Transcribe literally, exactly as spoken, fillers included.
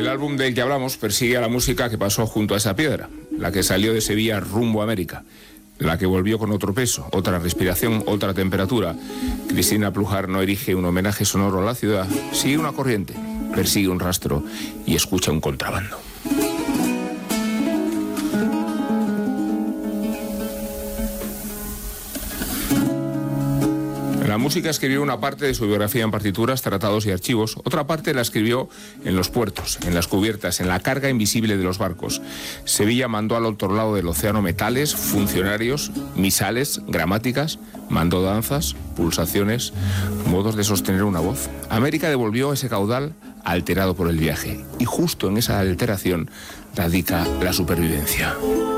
El álbum del que hablamos persigue a la música que pasó junto a esa piedra, la que salió de Sevilla rumbo a América, la que volvió con otro peso, otra respiración, otra temperatura. Cristina Plujar no erige un homenaje sonoro a la ciudad, sigue una corriente, persigue un rastro y escucha un contrabando. La música escribió una parte de su biografía en partituras, tratados y archivos. Otra parte la escribió en los puertos, en las cubiertas, en la carga invisible de los barcos. Sevilla mandó al otro lado del océano metales, funcionarios, misales, gramáticas, mandó danzas, pulsaciones, modos de sostener una voz. América devolvió ese caudal alterado por el viaje. Y justo en esa alteración radica la supervivencia.